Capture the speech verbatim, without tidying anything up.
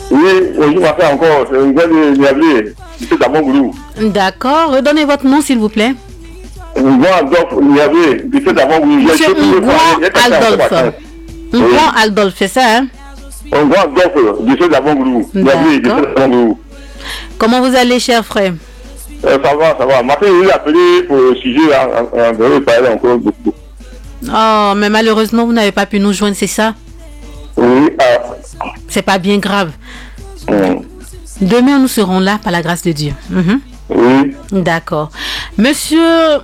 Oui, je m'appelle encore, c'est un gars de Niablé, monsieur Dabongoulou. D'accord, redonnez votre nom s'il vous plaît. Ngouan Adolphe Niablé, monsieur Dabongoulou. Monsieur Ngouan Adolphe. Ngouan Adolphe, c'est ça, hein? Ngouan Adolphe, monsieur Dabongoulou. Niablé, monsieur Dabongoulou. Comment vous allez, cher frère? Euh, ça va, ça va. Ma fille est appelée pour le sujet, on devrait parler encore beaucoup. Oh, mais malheureusement, vous n'avez pas pu nous joindre, c'est ça? Oui. Euh... C'est pas bien grave. Hum. Demain, nous serons là, par la grâce de Dieu. Mm-hmm. Oui. D'accord. Monsieur